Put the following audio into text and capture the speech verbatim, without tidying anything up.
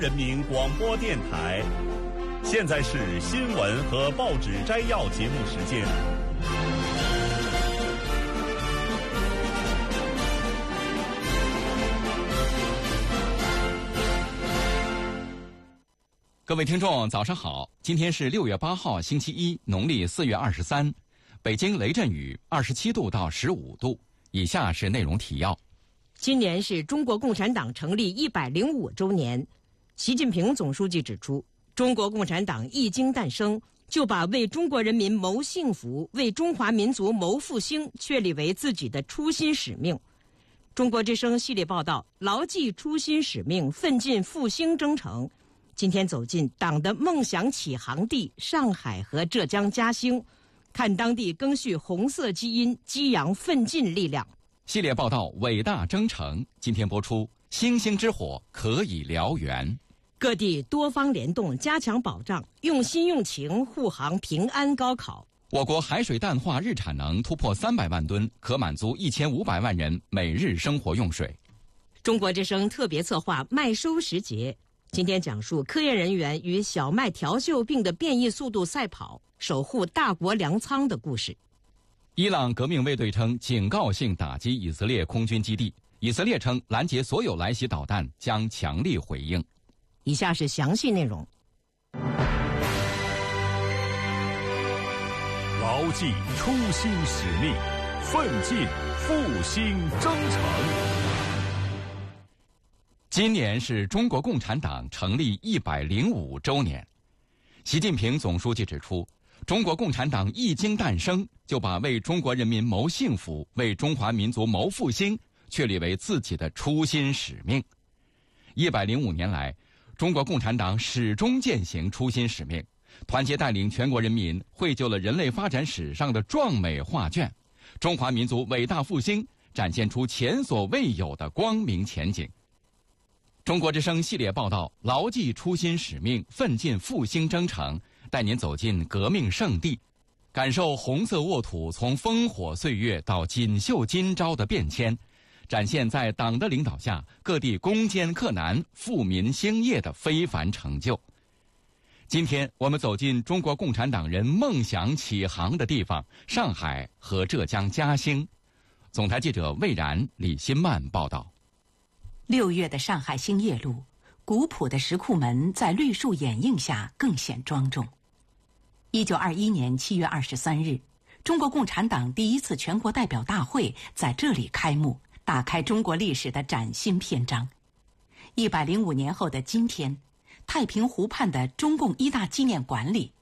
人民广播电台，现在是新闻和报纸摘要节目时间。 各位听众，早上好！今天是六月八号，星期一，农历四月二十三。北京雷阵雨，二十七度到十五度。以下是内容提要： 今年是中国共产党成立一百零五周年。习近平总书记指出，中国共产党一经诞生，就把为中国人民谋幸福、为中华民族谋复兴确立为自己的初心使命。中国之声系列报道，牢记初心使命，奋进复兴征程。今天走进党的梦想起航地上海和浙江嘉兴，看当地赓续红色基因，激扬奋进力量。 系列报道伟大征程，今天播出星星之火可以燎原。 各地多方联动，加强保障，用心用情护航平安高考。 我国海水淡化日产能突破三百万吨，可满足一千五百万人每日生活用水。 中国之声特别策划麦收时节，今天讲述科研人员与小麦调锈病的变异速度赛跑，守护大国粮仓的故事。 伊朗革命卫队称警告性打击以色列空军基地，以色列称拦截所有来袭导弹，将强力回应。 以下是详细内容。 牢记初心使命，奋进复兴征程。 今年是中国共产党成立一百零五周年。习近平总书记指出，中国共产党一经诞生，就把为中国人民谋幸福、为中华民族谋复兴确立为自己的初心使命。一百零五年来，中国共产党始终践行初心使命，团结带领全国人民绘就了人类发展史上的壮美画卷，中华民族伟大复兴展现出前所未有的光明前景。中国之声系列报道，牢记初心使命，奋进复兴征程，带您走进革命圣地，感受红色沃土从烽火岁月到锦绣今朝的变迁，展现在党的领导下各地攻坚克难、富民兴业的非凡成就。今天我们走进中国共产党人梦想起航的地方——上海和浙江嘉兴。总台记者魏然、李新曼报道。 六月的上海兴业路，古朴的石库门在绿树掩映下更显庄重。一九二一年七月二十三日，中国共产党第一次全国代表大会在这里开幕，打开中国历史的崭新篇章。一百零五年后的今天，太平湖畔的中共一大纪念馆里，